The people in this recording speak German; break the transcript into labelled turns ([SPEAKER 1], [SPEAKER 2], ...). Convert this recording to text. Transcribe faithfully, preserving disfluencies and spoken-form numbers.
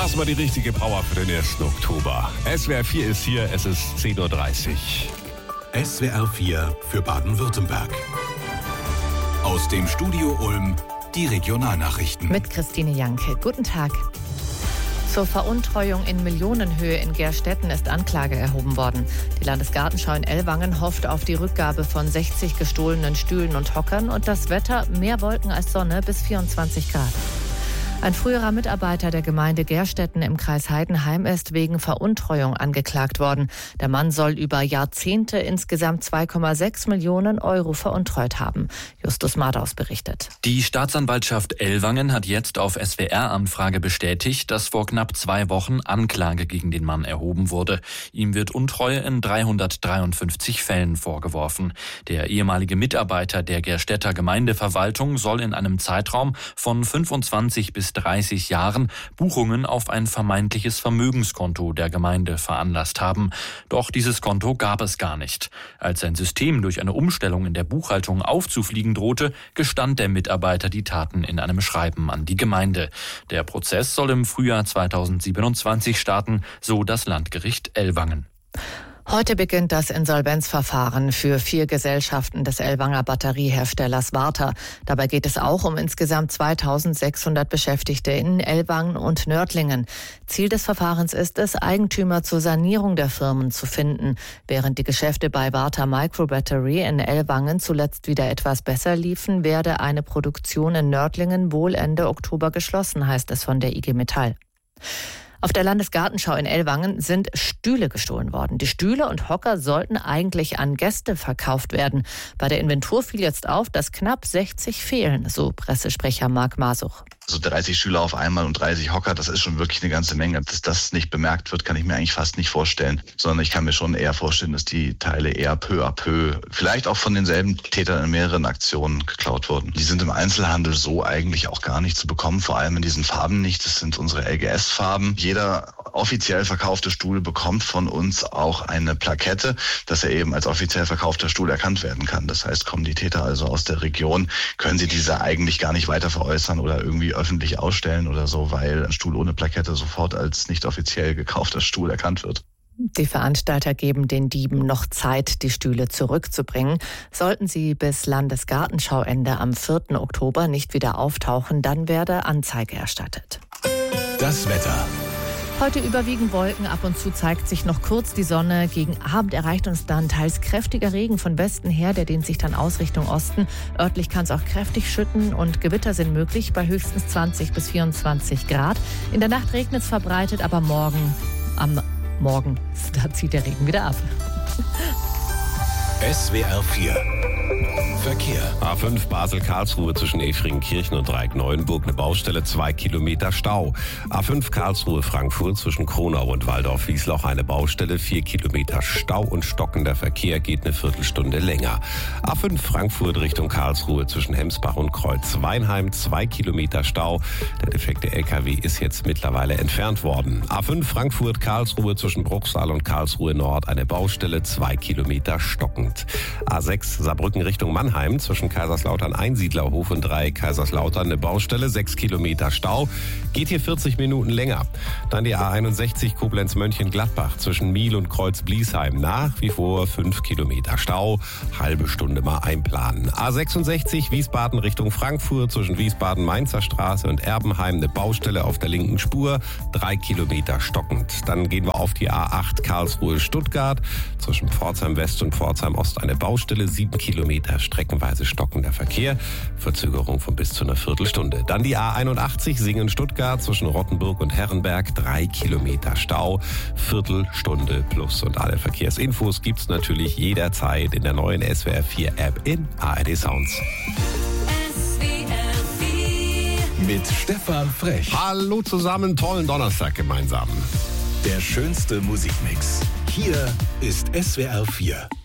[SPEAKER 1] Erstmal die richtige Power für den ersten Oktober. S W R vier ist hier, es ist zehn Uhr dreißig.
[SPEAKER 2] S W R vier für Baden-Württemberg. Aus dem Studio Ulm die Regionalnachrichten.
[SPEAKER 3] Mit Christine Janke. Guten Tag. Zur Veruntreuung in Millionenhöhe in Gerstetten ist Anklage erhoben worden. Die Landesgartenschau in Ellwangen hofft auf die Rückgabe von sechzig gestohlenen Stühlen und Hockern und das Wetter mehr Wolken als Sonne bis vierundzwanzig Grad. Ein früherer Mitarbeiter der Gemeinde Gerstetten im Kreis Heidenheim ist wegen Veruntreuung angeklagt worden. Der Mann soll über Jahrzehnte insgesamt zwei Komma sechs Millionen Euro veruntreut haben. Justus Madaus berichtet.
[SPEAKER 4] Die Staatsanwaltschaft Ellwangen hat jetzt auf S W R-Anfrage bestätigt, dass vor knapp zwei Wochen Anklage gegen den Mann erhoben wurde. Ihm wird Untreue in dreihundertdreiundfünfzig Fällen vorgeworfen. Der ehemalige Mitarbeiter der Gerstetter Gemeindeverwaltung soll in einem Zeitraum von fünfundzwanzig bis dreißig Jahren Buchungen auf ein vermeintliches Vermögenskonto der Gemeinde veranlasst haben. Doch dieses Konto gab es gar nicht. Als sein System durch eine Umstellung in der Buchhaltung aufzufliegen drohte, gestand der Mitarbeiter die Taten in einem Schreiben an die Gemeinde. Der Prozess soll im Frühjahr zweitausendsiebenundzwanzig starten, so das Landgericht Ellwangen.
[SPEAKER 3] Heute beginnt das Insolvenzverfahren für vier Gesellschaften des Ellwanger Batterieherstellers Varta. Dabei geht es auch um insgesamt zweitausendsechshundert Beschäftigte in Ellwangen und Nördlingen. Ziel des Verfahrens ist es, Eigentümer zur Sanierung der Firmen zu finden. Während die Geschäfte bei Varta Microbattery in Ellwangen zuletzt wieder etwas besser liefen, werde eine Produktion in Nördlingen wohl Ende Oktober geschlossen, heißt es von der I G Metall. Auf der Landesgartenschau in Ellwangen sind Stühle gestohlen worden. Die Stühle und Hocker sollten eigentlich an Gäste verkauft werden. Bei der Inventur fiel jetzt auf, dass knapp sechzig fehlen, so Pressesprecher Marc Masuch.
[SPEAKER 5] So dreißig Stühle auf einmal und dreißig Hocker, das ist schon wirklich eine ganze Menge. Dass das nicht bemerkt wird, kann ich mir eigentlich fast nicht vorstellen. Sondern ich kann mir schon eher vorstellen, dass die Teile eher peu à peu, vielleicht auch von denselben Tätern in mehreren Aktionen geklaut wurden. Die sind im Einzelhandel so eigentlich auch gar nicht zu bekommen, vor allem in diesen Farben nicht. Das sind unsere L G S-Farben. Jeder offiziell verkaufte Stuhl bekommt von uns auch eine Plakette, dass er eben als offiziell verkaufter Stuhl erkannt werden kann. Das heißt, kommen die Täter also aus der Region, können sie diese eigentlich gar nicht weiter veräußern oder irgendwie öffentlich ausstellen oder so, weil ein Stuhl ohne Plakette sofort als nicht offiziell gekaufter Stuhl erkannt wird.
[SPEAKER 3] Die Veranstalter geben den Dieben noch Zeit, die Stühle zurückzubringen. Sollten sie bis Landesgartenschauende am vierten Oktober nicht wieder auftauchen, dann werde Anzeige erstattet.
[SPEAKER 2] Das Wetter.
[SPEAKER 3] Heute überwiegend Wolken, ab und zu zeigt sich noch kurz die Sonne. Gegen Abend erreicht uns dann teils kräftiger Regen von Westen her, der dehnt sich dann aus Richtung Osten. Örtlich kann es auch kräftig schütten und Gewitter sind möglich bei höchstens zwanzig bis vierundzwanzig Grad. In der Nacht regnet es verbreitet, aber morgen, am Morgen, da zieht der Regen wieder ab.
[SPEAKER 2] S W R vier Verkehr.
[SPEAKER 1] A fünf Basel-Karlsruhe zwischen Efringen-Kirchen und Dreieck-Neuenburg eine Baustelle, zwei Kilometer Stau. A fünf Karlsruhe-Frankfurt zwischen Kronau und Waldorf-Wiesloch eine Baustelle, vier Kilometer Stau und stockender Verkehr geht eine Viertelstunde länger. A fünf Frankfurt Richtung Karlsruhe zwischen Hemsbach und Kreuz-Weinheim, zwei Kilometer Stau. Der defekte L K W ist jetzt mittlerweile entfernt worden. A fünf Frankfurt-Karlsruhe zwischen Bruchsal und Karlsruhe Nord eine Baustelle, zwei Kilometer stockend. A sechs Saarbrücken Richtung Mannheim zwischen Kaiserslautern Einsiedlerhof und Dreieck Kaiserslautern eine Baustelle, sechs Kilometer Stau, geht hier vierzig Minuten länger. Dann die A einundsechzig Koblenz-Mönchengladbach zwischen Miel und Kreuz-Bliesheim, nach wie vor fünf Kilometer Stau, halbe Stunde mal einplanen. A sechsundsechzig Wiesbaden Richtung Frankfurt zwischen Wiesbaden-Mainzer Straße und Erbenheim eine Baustelle auf der linken Spur, drei Kilometer stockend. Dann gehen wir auf die A acht Karlsruhe-Stuttgart zwischen Pforzheim West und Pforzheim Ost eine Baustelle, sieben Kilometer streckenweise stockender Verkehr, Verzögerung von bis zu einer Viertelstunde. Dann die A einundachtzig Singen-Stuttgart zwischen Rottenburg und Herrenberg, drei Kilometer Stau, Viertelstunde plus. Und alle Verkehrsinfos gibt's natürlich jederzeit in der neuen S W R vier App in A R D Sounds.
[SPEAKER 2] S W R vier mit Stefan Frech.
[SPEAKER 1] Hallo zusammen, tollen Donnerstag gemeinsam.
[SPEAKER 2] Der schönste Musikmix. Hier ist S W R vier.